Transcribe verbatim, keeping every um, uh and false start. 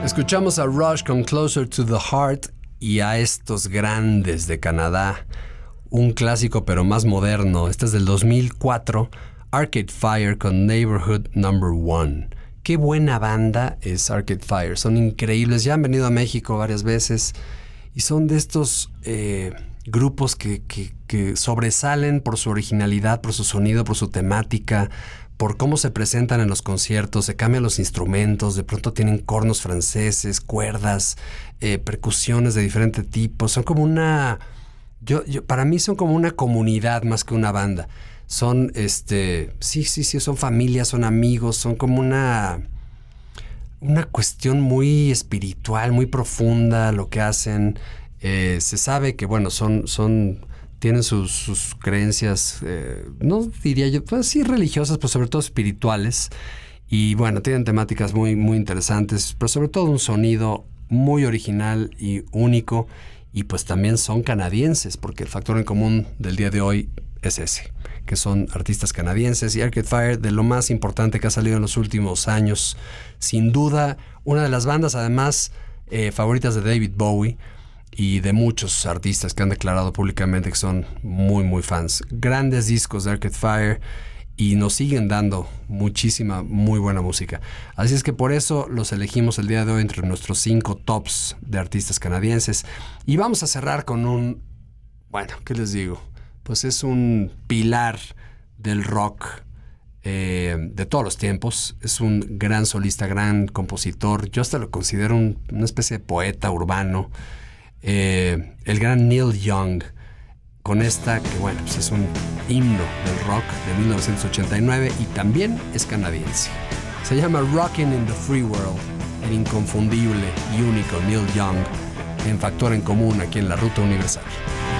Escuchamos a Rush con Closer to the Heart y a estos grandes de Canadá. Un clásico pero más moderno. Este es del dos mil cuatro, Arcade Fire con Neighborhood Number One. Qué buena banda es Arcade Fire. Son increíbles. Ya han venido a México varias veces y son de estos eh, grupos que, que, que sobresalen por su originalidad, por su sonido, por su temática, por cómo se presentan en los conciertos. Se cambian los instrumentos, de pronto tienen cornos franceses, cuerdas, eh, percusiones de diferente tipo. Son como una... Yo, yo, para mí son como una comunidad más que una banda. Son, este... Sí, sí, sí, son familias, son amigos, son como una... Una cuestión muy espiritual, muy profunda lo que hacen. Eh, se sabe que, bueno, son... son tienen sus, sus creencias, eh, no diría yo, pues sí religiosas, pero sobre todo espirituales. Y bueno, tienen temáticas muy, muy interesantes, pero sobre todo un sonido muy original y único. Y pues también son canadienses, porque el factor en común del día de hoy es ese, que son artistas canadienses. Y Arcade Fire, de lo más importante que ha salido en los últimos años, sin duda, una de las bandas además eh, favoritas de David Bowie y de muchos artistas que han declarado públicamente que son muy, muy fans. Grandes discos de Arcade Fire y nos siguen dando muchísima, muy buena música. Así es que por eso los elegimos el día de hoy entre nuestros cinco tops de artistas canadienses. Y vamos a cerrar con un... Bueno, ¿qué les digo? Pues es un pilar del rock eh, de todos los tiempos. Es un gran solista, gran compositor. Yo hasta lo considero un, una especie de poeta urbano. Eh, el gran Neil Young, con esta que bueno, pues es un himno del rock de mil novecientos ochenta y nueve y también es canadiense. Se llama Rockin' in the Free World, el inconfundible y único Neil Young en Factor en Común aquí en la Ruta Universal.